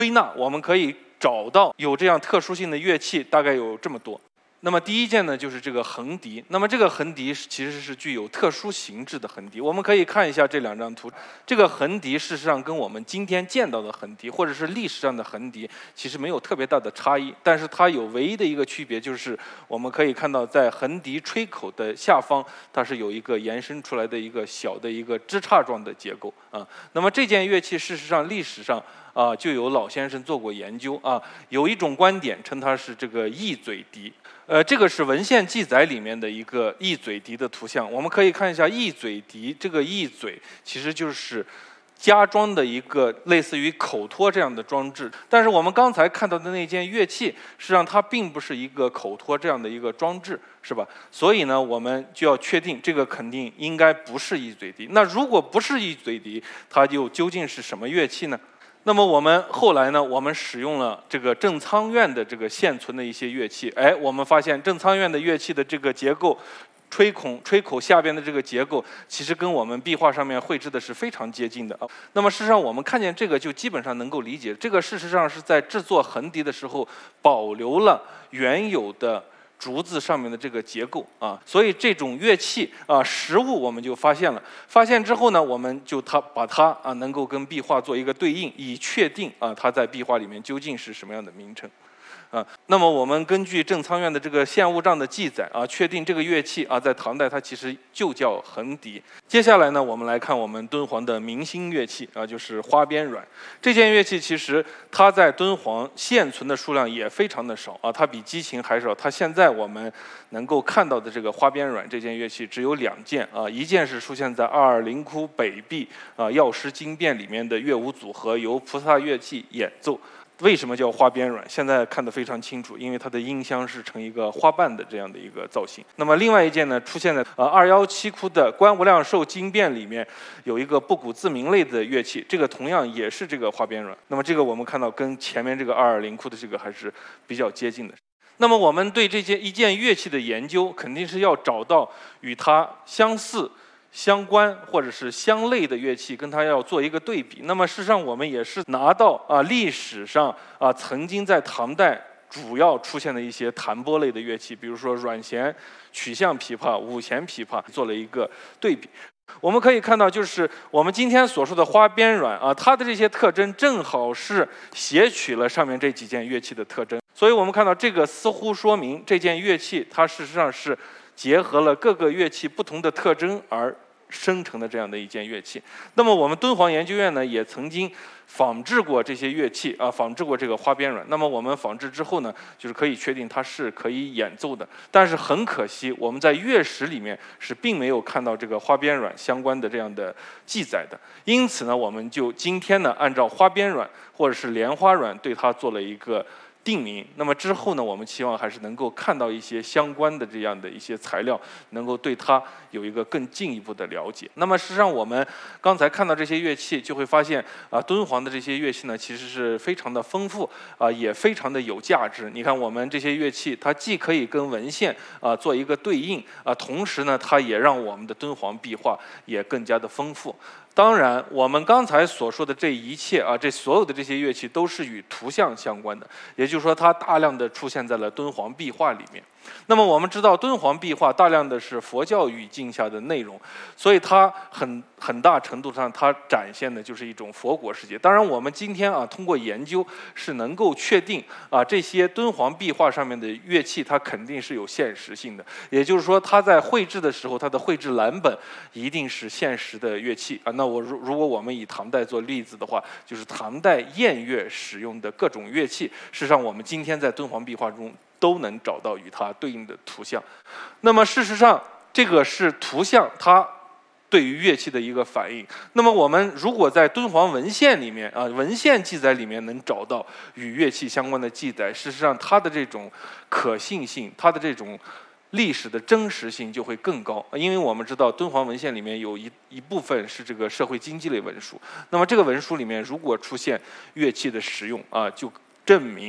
归纳，我们可以找到有这样特殊性的乐器大概有这么多。那么第一件呢，就是这个横笛。那么这个横笛其实是具有特殊形制的横笛。我们可以看一下这2张图。这个横笛事实上跟我们今天见到的横笛，或者是历史上的横笛，其实没有特别大的差异。但是它有唯一的一个区别，就是我们可以看到，在横笛吹口的下方，它是有一个延伸出来的一个小的一个枝杈状的结构啊。那么这件乐器事实上历史上就有老先生做过研究啊。有一种观点称它是这个异嘴笛。这个是文献记载里面的一个异嘴笛的图像。我们可以看一下异嘴笛，这个异嘴其实就是加装的一个类似于口托这样的装置。但是我们刚才看到的那件乐器，实际上它并不是一个口托这样的一个装置，是吧？所以呢，我们就要确定这个肯定应该不是异嘴笛。那如果不是异嘴笛，它又究竟是什么乐器呢？那么我们后来呢，我们使用了这个正仓院的这个现存的一些乐器，我们发现正仓院的乐器的这个结构，吹口下边的这个结构，其实跟我们壁画上面绘制的是非常接近的啊。那么事实上，我们看见这个就基本上能够理解，这个事实上是在制作横笛的时候保留了原有的竹子上面的这个结构啊，所以这种乐器实物我们就发现了。发现之后呢，我们就把它能够跟壁画做一个对应，以确定它在壁画里面究竟是什么样的名称。那么我们根据正仓院的这个现物账的记载确定这个乐器在唐代它其实就叫横笛。接下来呢，我们来看我们敦煌的明星乐器就是花边阮。这件乐器其实它在敦煌现存的数量也非常的少它比击琴还少。它现在我们能够看到的这个花边阮这件乐器只有2件一件是出现在220窟北壁药师经变里面的乐舞组合，由菩萨乐器演奏。为什么叫花边阮？现在看得非常清楚，因为它的音箱是呈一个花瓣的这样的一个造型。那么另外一件呢，出现在217窟的观无量寿经变里面，有一个不鼓自鸣类的乐器，这个同样也是这个花边阮。那么这个我们看到跟前面这个220窟的这个还是比较接近的。那么我们对这件乐器的研究，肯定是要找到与它相似、相关或者是相类的乐器，跟它要做一个对比。那么事实上我们也是拿到历史上曾经在唐代主要出现的一些弹拨类的乐器，比如说阮弦、曲项琵琶、五弦琵琶，做了一个对比。我们可以看到，就是我们今天所说的花边阮它的这些特征正好是写取了上面这几件乐器的特征。所以我们看到这个似乎说明这件乐器它事实上是结合了各个乐器不同的特征而生成的这样的一件乐器。那么我们敦煌研究院呢，也曾经仿制过这些乐器仿制过这个花边阮。那么我们仿制之后呢，就是可以确定它是可以演奏的。但是很可惜，我们在乐史里面是并没有看到这个花边阮相关的这样的记载的。因此呢，我们就今天呢，按照花边阮或者是莲花阮对它做了一个定名。那么之后呢，我们期望还是能够看到一些相关的这样的一些材料，能够对它有一个更进一步的了解。那么事实上，我们刚才看到这些乐器，就会发现敦煌的这些乐器呢，其实是非常的丰富也非常的有价值。你看我们这些乐器，它既可以跟文献做一个对应同时呢，它也让我们的敦煌壁画也更加的丰富。当然，我们刚才所说的这一切这所有的这些乐器都是与图像相关的，也就是说，它大量的出现在了敦煌壁画里面。那么我们知道，敦煌壁画大量的是佛教语境下的内容，所以它很大程度上它展现的就是一种佛国世界。当然，我们今天通过研究是能够确定这些敦煌壁画上面的乐器它肯定是有现实性的，也就是说，它在绘制的时候，它的绘制蓝本一定是现实的乐器那如果我们以唐代做例子的话，就是唐代宴乐使用的各种乐器，事实上我们今天在敦煌壁画中都能找到与它对应的图像。那么事实上，这个是图像它对于乐器的一个反应。那么我们如果在敦煌文献里面文献记载里面能找到与乐器相关的记载，事实上它的这种可信性，它的这种历史的真实性就会更高。因为我们知道敦煌文献里面有一部分是这个社会经济类文书，那么这个文书里面如果出现乐器的使用就证明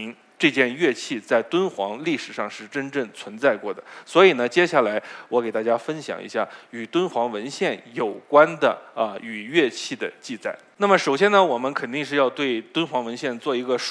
这件乐器在敦煌历史上是真正存在过的。所以呢，接下来我给大家分享一下与敦煌文献有关的与乐器的记载。那么首先呢，我们肯定是要对敦煌文献做一个